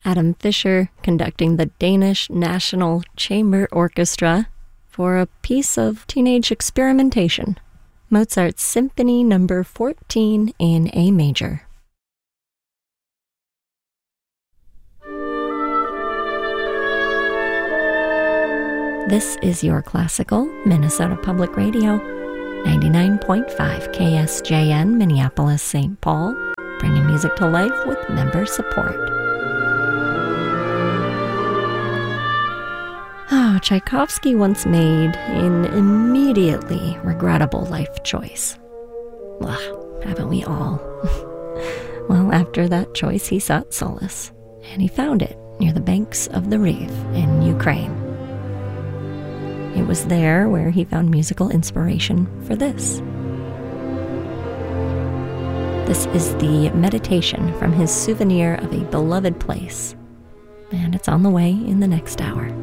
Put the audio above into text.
Adam Fischer conducting the Danish National Chamber Orchestra for a piece of teenage experimentation, Mozart's Symphony No. 14 in A major. This is Your Classical, Minnesota Public Radio, 99.5 KSJN, Minneapolis, St. Paul, bringing music to life with member support. Tchaikovsky once made an immediately regrettable life choice. Haven't we all? Well, after that choice, he sought solace, and he found it near the banks of the Riv in Ukraine. It was there where he found musical inspiration for this. This is the meditation from his Souvenir of a Beloved Place, and it's on the way in the next hour.